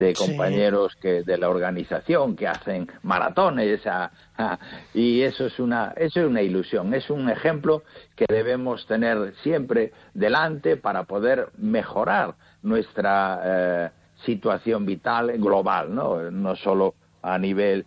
de Sí. compañeros de la organización que hacen maratones y eso es una ilusión, es un ejemplo que debemos tener siempre delante para poder mejorar nuestra situación vital global, no solo a nivel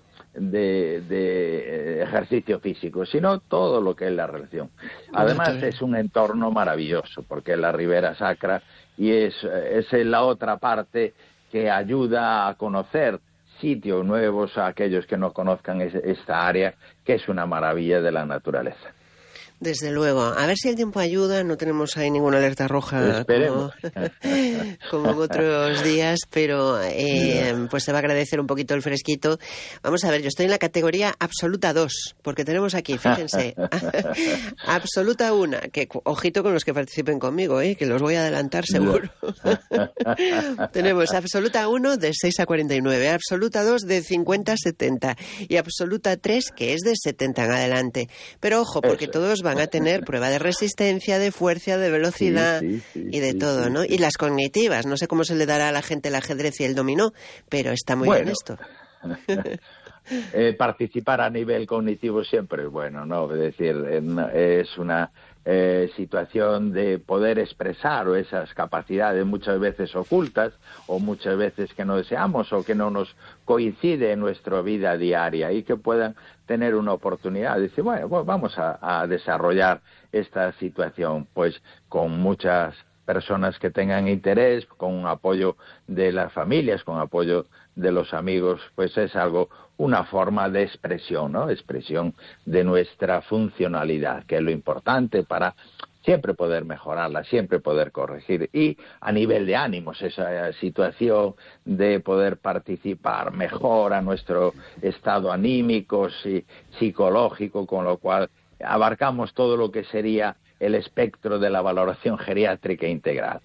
de ejercicio físico, sino todo lo que es la relación. Además es un entorno maravilloso porque es la Ribera Sacra y es la otra parte que ayuda a conocer sitios nuevos a aquellos que no conozcan esta área, que es una maravilla de la naturaleza. Desde luego. A ver si el tiempo ayuda. No tenemos ahí ninguna alerta roja como en otros días, pero pues se va a agradecer un poquito el fresquito. Vamos a ver, yo estoy en la categoría absoluta 2, porque tenemos aquí, fíjense, absoluta 1, que ojito con los que participen conmigo, que los voy a adelantar seguro. Tenemos absoluta 1 de 6 a 49, absoluta 2 de 50 a 70 y absoluta 3 que es de 70 en adelante. Pero ojo, porque todos van a tener prueba de resistencia, de fuerza, de velocidad y de todo, ¿no? Y las cognitivas, no sé cómo se le dará a la gente el ajedrez y el dominó, pero está muy bien esto. Participar a nivel cognitivo siempre es bueno, ¿no? Es decir, es una situación de poder expresar esas capacidades muchas veces ocultas o muchas veces que no deseamos o que no nos coincide en nuestra vida diaria y que puedan tener una oportunidad de decir, bueno, pues vamos a desarrollar esta situación pues con muchas personas que tengan interés, con apoyo de las familias, con apoyo de los amigos, pues es una forma de expresión, ¿no? Expresión de nuestra funcionalidad, que es lo importante para siempre poder mejorarla, siempre poder corregir. Y a nivel de ánimos, esa situación de poder participar mejora nuestro estado anímico, psicológico, con lo cual abarcamos todo lo que sería el espectro de la valoración geriátrica integral.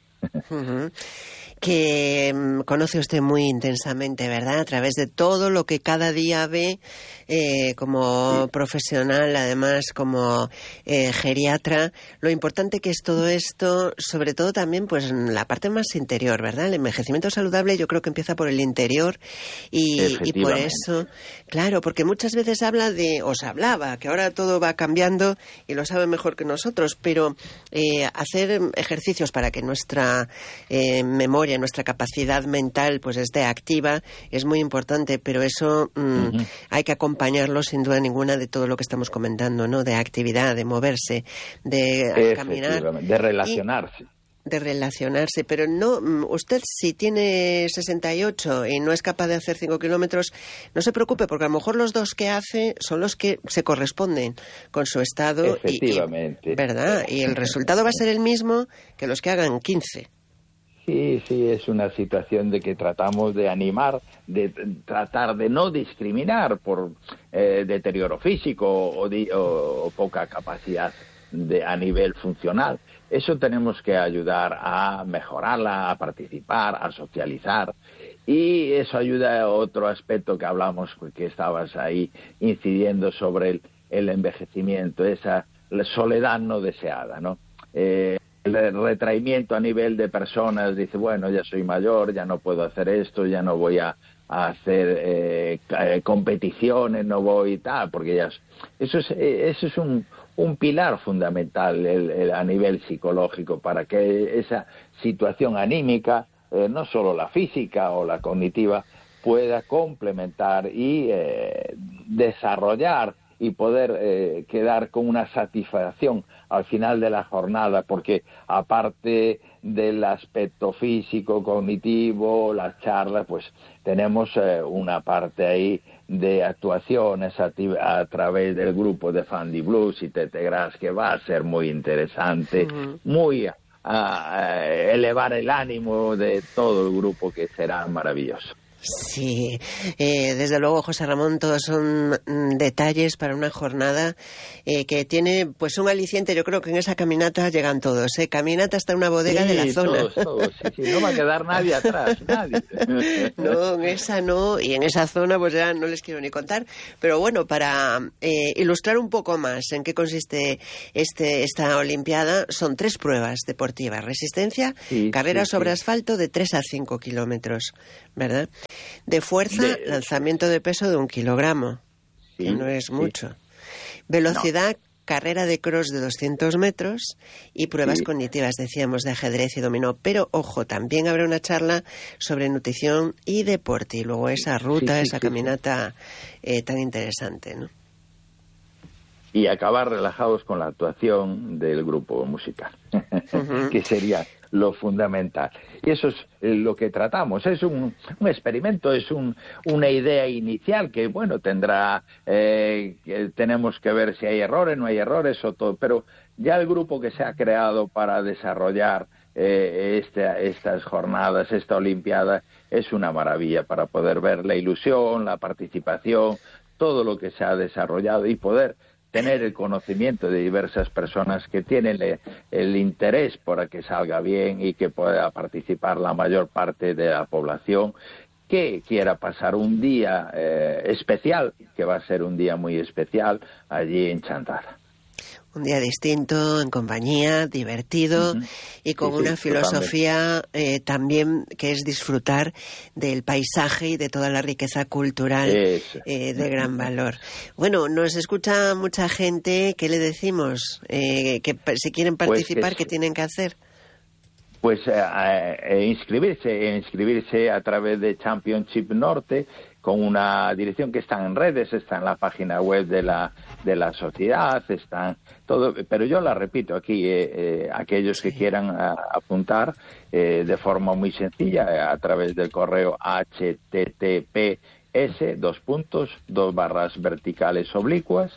Que conoce usted muy intensamente, ¿verdad? A través de todo lo que cada día ve como profesional, además como geriatra, lo importante que es todo esto, sobre todo también pues la parte más interior, ¿verdad? El envejecimiento saludable yo creo que empieza por el interior y por eso, claro, porque muchas veces os hablaba, que ahora todo va cambiando y lo sabe mejor que nosotros, pero hacer ejercicios para que nuestra memoria, nuestra capacidad mental pues esté activa es muy importante, pero eso hay que acompañarlo sin duda ninguna de todo lo que estamos comentando, ¿no? De actividad, de moverse, de caminar, de relacionarse. De relacionarse, pero no, usted si tiene 68 y no es capaz de hacer 5 kilómetros, no se preocupe, porque a lo mejor los 2 que hace son los que se corresponden con su estado. Efectivamente. ¿Verdad? Y el resultado va a ser el mismo que los que hagan 15. Sí, es una situación de que tratamos de animar, de tratar de no discriminar por deterioro físico o poca capacidad a nivel funcional. Eso tenemos que ayudar a mejorarla, a participar, a socializar. Y eso ayuda a otro aspecto que hablamos, que estabas ahí incidiendo sobre el envejecimiento, esa soledad no deseada, ¿no? El retraimiento a nivel de personas, dice, bueno, ya soy mayor, ya no puedo hacer esto, ya no voy a hacer competiciones, no voy tal, porque ya... Eso es un pilar fundamental a nivel psicológico para que esa situación anímica, no solo la física o la cognitiva, pueda complementar y desarrollar y poder quedar con una satisfacción al final de la jornada, porque aparte del aspecto físico, cognitivo, las charlas, pues tenemos una parte ahí de actuaciones a través del grupo de Fundy Blues y Tete Gras, que va a ser muy interesante, muy elevar el ánimo de todo el grupo, que será maravilloso. Sí, desde luego, José Ramón, todos son detalles para una jornada que tiene pues un aliciente. Yo creo que en esa caminata llegan todos, caminata hasta una bodega de la zona. Todos, sí, no va a quedar nadie atrás, nadie. No, en esa no, y en esa zona pues ya no les quiero ni contar. Pero bueno, para ilustrar un poco más en qué consiste esta Olimpiada, son 3 pruebas deportivas: resistencia, carrera sobre asfalto de 3 a 5 kilómetros, ¿verdad? De fuerza, lanzamiento de peso de 1 kilogramo, que no es mucho. Velocidad, carrera de cross de 200 metros y pruebas cognitivas, decíamos, de ajedrez y dominó. Pero, ojo, también habrá una charla sobre nutrición y deporte. Y luego esa ruta, esa caminata tan interesante, ¿no? Y acabar relajados con la actuación del grupo musical, que sería lo fundamental. Y eso es lo que tratamos. Es un experimento, es una idea inicial que, bueno, tendrá... tenemos que ver si hay errores, no hay errores o todo. Pero ya el grupo que se ha creado para desarrollar estas jornadas, esta Olimpiada, es una maravilla para poder ver la ilusión, la participación, todo lo que se ha desarrollado y poder tener el conocimiento de diversas personas que tienen el interés por que salga bien y que pueda participar la mayor parte de la población que quiera pasar un día especial, que va a ser un día muy especial allí en Chantada. Un día distinto, en compañía, divertido y con una filosofía también que es disfrutar del paisaje y de toda la riqueza cultural de gran valor. Bueno, nos escucha mucha gente. ¿Qué le decimos? Que si quieren participar, ¿qué tienen que hacer? Pues inscribirse a través de Championship Norte, con una dirección que está en redes, está en la página web de la sociedad, están todo, pero yo la repito aquí, aquellos que quieran apuntar de forma muy sencilla a través del correo https://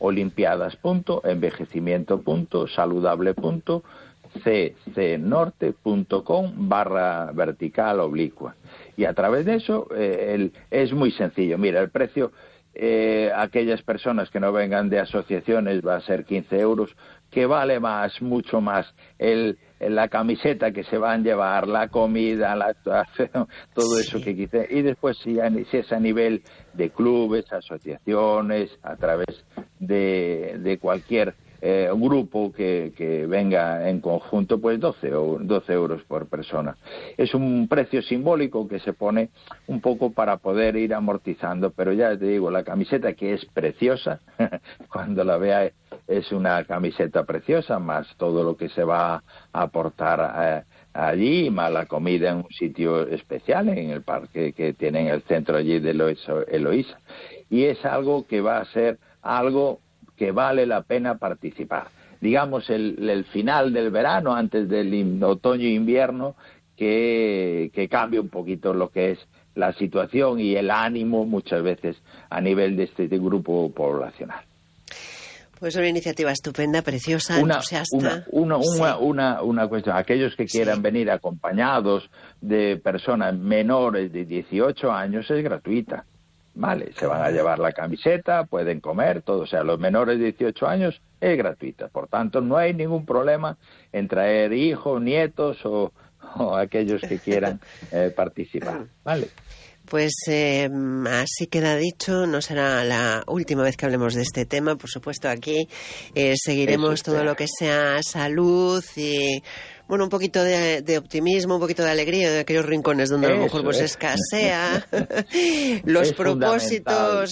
olimpiadas.envejecimiento.saludable.ccnorte.com/vertical/oblicua. Y a través de eso es muy sencillo. Mira, el precio, aquellas personas que no vengan de asociaciones va a ser 15 euros, que vale más, mucho más, la camiseta que se van a llevar, la comida, la actuación, todo eso que quise. Y después, si es a nivel de clubes, asociaciones, a través de cualquier grupo que venga en conjunto, pues 12 euros por persona. Es un precio simbólico que se pone un poco para poder ir amortizando, pero ya te digo, la camiseta, que es preciosa, cuando la vea es una camiseta preciosa, más todo lo que se va a aportar allí, más la comida en un sitio especial, en el parque que tienen el centro allí de Eloísa. Y es algo que va a ser algo que vale la pena participar. Digamos, el final del verano, antes del otoño e invierno, que cambie un poquito lo que es la situación y el ánimo muchas veces a nivel de este grupo poblacional. Pues una iniciativa estupenda, preciosa, entusiasta. Una cuestión. Aquellos que quieran venir acompañados de personas menores de 18 años es gratuita. Vale, se van a llevar la camiseta, pueden comer, todo. O sea, los menores de 18 años es gratuita. Por tanto, no hay ningún problema en traer hijos, nietos o aquellos que quieran participar. Vale. Pues así queda dicho, no será la última vez que hablemos de este tema, por supuesto aquí seguiremos todo lo que sea salud y bueno, un poquito de optimismo, un poquito de alegría de aquellos rincones donde a lo mejor pues escasea los propósitos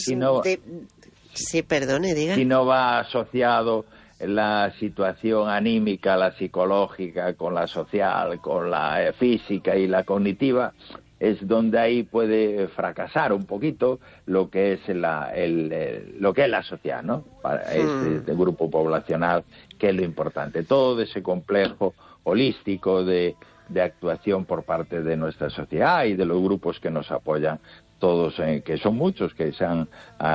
Sí, perdone, diga. Si no va asociado la situación anímica, la psicológica, con la social, con la física y la cognitiva, es donde ahí puede fracasar un poquito lo que es lo que es la sociedad, ¿no? Para este grupo poblacional, que es lo importante. Todo ese complejo holístico de actuación por parte de nuestra sociedad y de los grupos que nos apoyan, todos, que son muchos, que se han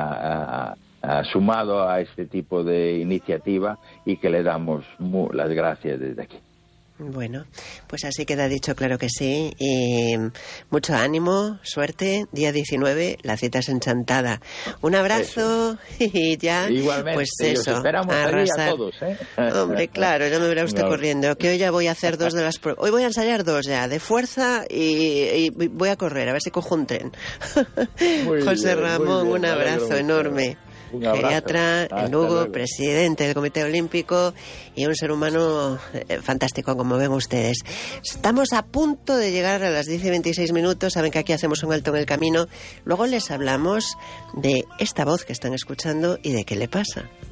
sumado a este tipo de iniciativa y que le damos las gracias desde aquí. Bueno, pues así queda dicho, claro que sí. Y mucho ánimo, suerte. Día 19, la cita es en Chantada. Un abrazo y ya. Igualmente, pues eso, esperamos arrasar. a todos, ¿eh? Hombre, claro, ya me verá usted corriendo. Que hoy ya voy a hacer 2 de las pruebas. Hoy voy a ensayar 2 ya, de fuerza y voy a correr, a ver si cojo un tren. José Ramón, un abrazo enorme. Geriatra en Lugo, presidente del Comité Olímpico y un ser humano fantástico, como ven ustedes. Estamos a punto de llegar a las 10:26. Saben que aquí hacemos un alto en el camino. Luego les hablamos de esta voz que están escuchando y de qué le pasa.